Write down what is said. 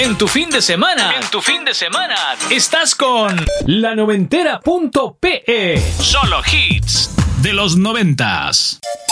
En tu fin de semana. Estás con La Noventera.pe. Solo hits de los 90s.